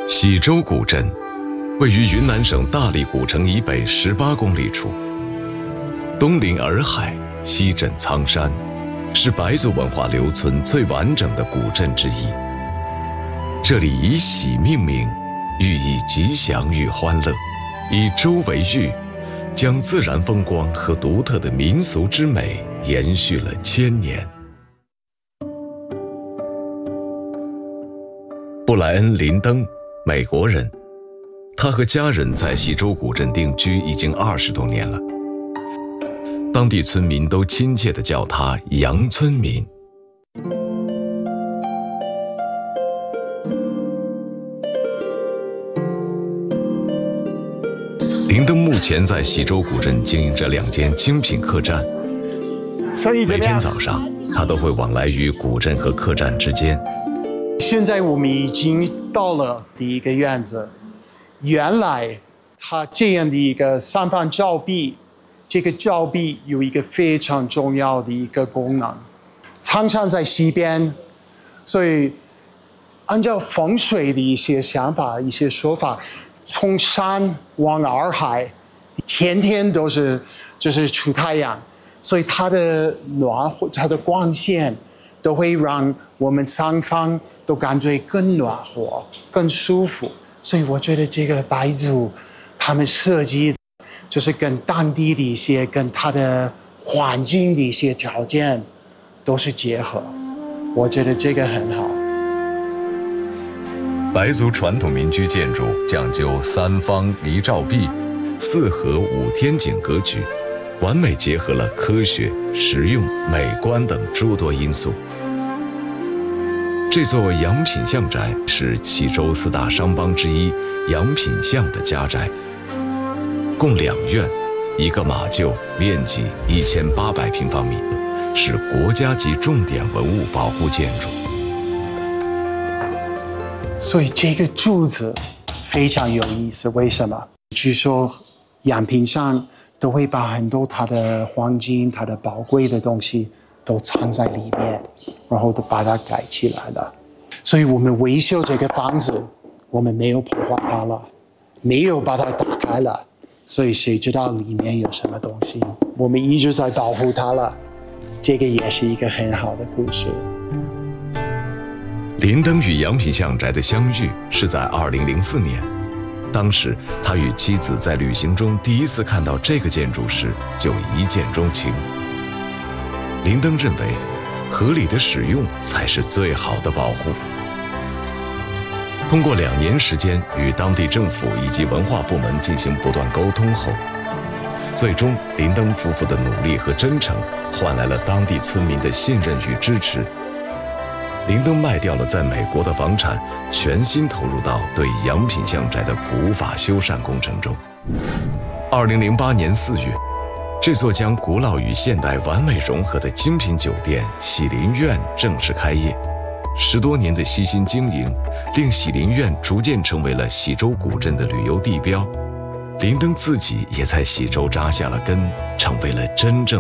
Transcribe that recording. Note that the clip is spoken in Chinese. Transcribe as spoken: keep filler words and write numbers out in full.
喜洲古镇位于云南省大理古城以北十八公里处，东临洱海，西枕苍山，是白族文化留存最完整的古镇之一。这里以喜命名，寓意吉祥与欢乐；以洲为喻，将自然风光和独特的民俗之美延续了千年。布莱恩·林登，美国人，他和家人在喜洲古镇定居已经二十多年了。当地村民都亲切地叫他杨村民。林登目前在喜洲古镇经营着两间精品客栈，每天早上他都会往来于古镇和客栈之间。 现在我们已经到了第一个院子，原来它这样的一个三方照壁，这个照壁有一个非常重要的一个功能。苍山在西边，所以按照风水的一些想法、一些说法，从山往洱海，天天都是就是出太阳，所以它的暖和、它的光线都会让我们三方都感觉更暖和、更舒服。所以我觉得这个白族他们设计就是跟当地的一些、跟它的环境的一些条件都是结合，我觉得这个很好。 白族传统民居建筑讲究三方一照壁、四合五天井格局，完美结合了科学、实用、美观等诸多因素。这座杨品巷宅是喜洲四大商帮之一杨品巷的家宅，共两院，一个马厩，面积一千八百平方米，是国家级重点文物保护建筑。 所以这个柱子非常有意思，为什么？据说杨品巷都会把很多它的黄金、它的宝贵的东西都藏在里面，然后都把它改起来了。所以我们维修这个房子，我们没有破坏它了，没有把它打开了，所以谁知道里面有什么东西？我们一直在保护它了，这个也是一个很好的故事。 林登与杨品巷宅的相遇是在二零零四年，当时他与妻子在旅行中第一次看到这个建筑时，就一见钟情。林登认为，合理的使用才是最好的保护。通过两年时间与当地政府以及文化部门进行不断沟通后，最终林登夫妇的努力和真诚换来了当地村民的信任与支持。林登卖掉了在美国的房产，全心投入到对杨品巷宅的古法修缮工程中。二零零八年四月，这座将古老与现代完美融合的精品酒店喜林苑正式开业。十多年的悉心经营，令喜林苑逐渐成为了喜洲古镇的旅游地标。林登自己也在喜洲扎下了根，成为了真正